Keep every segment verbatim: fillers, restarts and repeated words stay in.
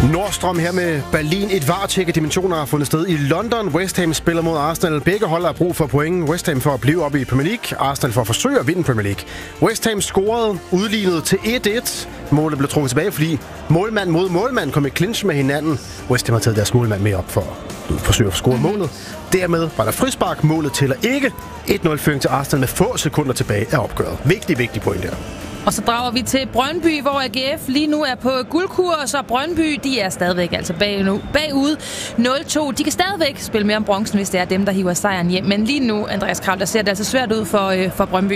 Nordstrøm her med Berlin. Et varetjek af dimensioner har fundet sted i London. West Ham spiller mod Arsenal. Begge hold har brug for point. West Ham for at blive oppe i Premier League. Arsenal for at forsøge at vinde Premier League. West Ham scorede, udlignet til et et. Målet blev trukket tilbage, fordi målmand mod målmand kom i clinch med hinanden. West Ham har taget deres målmand med op for at forsøge at score målet. Dermed var der frispark. Målet tæller ikke. et nul-føring til Arsenal med få sekunder tilbage af opgøret. Vigtig, vigtig point der. Og så drager vi til Brøndby, hvor A G F lige nu er på guldkur, og så Brøndby, de er stadigvæk altså bag nu, bagud nul to. De kan stadigvæk spille mere om bronzen, hvis det er dem, der hiver sejren hjem. Men lige nu, Andreas Kraul, der ser det altså svært ud for, øh, for Brøndby.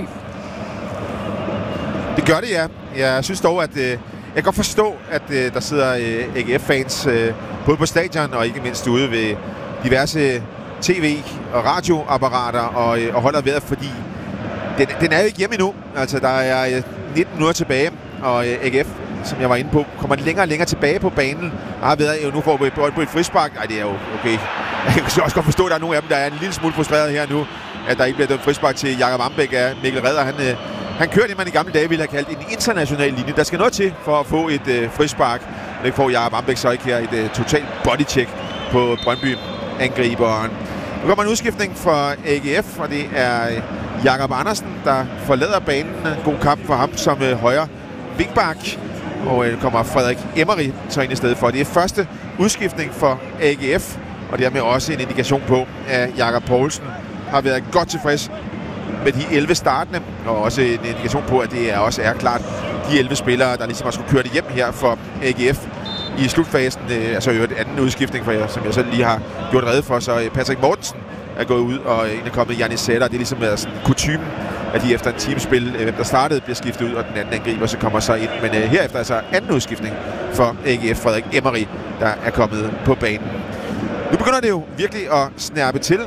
Det gør det, ja. Jeg synes dog, at øh, jeg kan godt forstå, at øh, der sidder øh, A G F-fans øh, både på stadion og ikke mindst ude ved diverse tv- og radioapparater og, øh, og holder vejret, fordi den, den er jo ikke hjemme endnu. Altså, der er øh, nitten minutter tilbage, og øh, A G F, som jeg var inde på, kommer længere og længere tilbage på banen. Jeg har været jo nu for på et frispark. Nej, det er jo okay. Jeg kan også godt forstå, at der er nogle af dem, der er en lille smule frustreret her nu, at der ikke bliver dømt frispark til Jakob Ambæk af Mikkel Redder. Han, øh, han kører det, man i gamle dage ville have kaldt en international linje. Der skal noget til for at få et øh, frispark. Det får Jakob Ambæk så ikke her et øh, totalt bodycheck på Brøndby-angriberen. Nu kommer en udskiftning for A G F, og det er øh, Jakob Andersen, der forlader banen. En god kamp for ham som øh, højre vingbak. Og øh, kommer Frederik Emery så ind i stedet for. Det er første udskiftning for A G F, og dermed også en indikation på, at Jakob Poulsen har været godt tilfreds med de elleve startende, og også en indikation på, at det er også er klart de elleve spillere, der ligesom har skulle køre det hjem her for A G F i slutfasen. Øh, altså i øvrigt anden udskiftning, for jer, som jeg selv lige har gjort rede for, så øh, Patrick Mortensen er gået ud, og en er kommet Jannis Sætter. Det er ligesom været sådan kutymen, at de efter en teamspil, hvem der startede, bliver skiftet ud, og den anden angriber så kommer så ind. Men øh, herefter altså anden udskiftning for A G F, Frederik Emery, der er kommet på banen. Nu begynder det jo virkelig at snærpe til.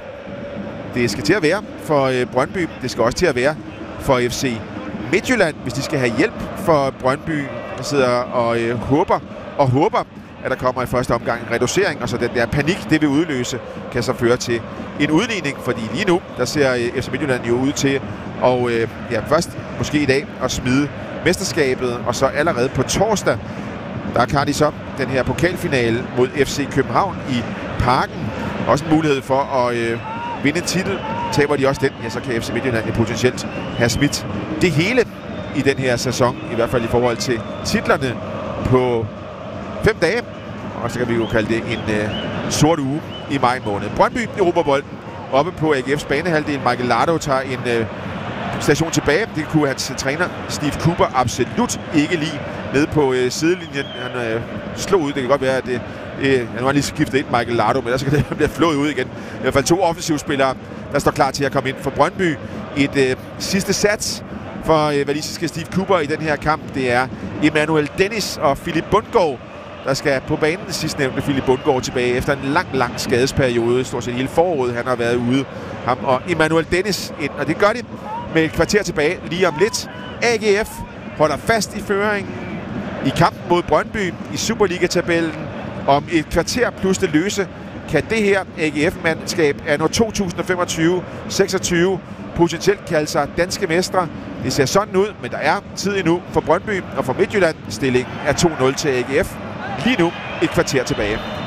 Det skal til at være for øh, Brøndby. Det skal også til at være for F C Midtjylland, hvis de skal have hjælp for Brøndby, der sidder og øh, håber og håber, at der kommer i første omgang en reducering, og så den der panik, det vil udløse, kan så føre til en udligning, fordi lige nu, der ser F C Midtjylland jo ud til at øh, ja, først måske i dag at smide mesterskabet, og så allerede på torsdag, der kan de så den her pokalfinale mod F C København i Parken. Også en mulighed for at øh, vinde en titel. Taber de også den, ja, så kan F C Midtjylland potentielt have smidt det hele i den her sæson, i hvert fald i forhold til titlerne på fem dage. Og så kan vi jo kalde det en øh, sort uge i maj måned. Brøndby erobrer bolden oppe på A G F's banehalvdel. Michael Lardo tager en øh, station tilbage. Det kunne hans træner Steve Cooper absolut ikke lide nede på øh, sidelinjen. Han øh, slog ud. Det kan godt være, at det, øh, nu har lige skiftet ind Michael Lardo, men der skal det blive flået ud igen. I hvert fald to offensivspillere, der står klar til at komme ind for Brøndby. Et øh, sidste sats for øh, walisiske Steve Cooper i den her kamp. Det er Emmanuel Dennis og Philip Bundgaard, der skal på banen. Sidstnævnte Philip Bundgaard tilbage efter en lang, lang skadesperiode. Stort set hele foråret, han har været ude. Ham og Emmanuel Dennis ind, og det gør de med et kvarter tilbage lige om lidt. A G F holder fast i føringen i kampen mod Brøndby i Superliga-tabellen. Om et kvarter plus det løse kan det her A G F-mandskab anno to tusind femogtyve seksogtyve potentielt kalde sig danske mestre. Det ser sådan ud, men der er tid endnu for Brøndby, og for Midtjylland stillingen er to nul til A G F. Lige nu et kvarter tilbage.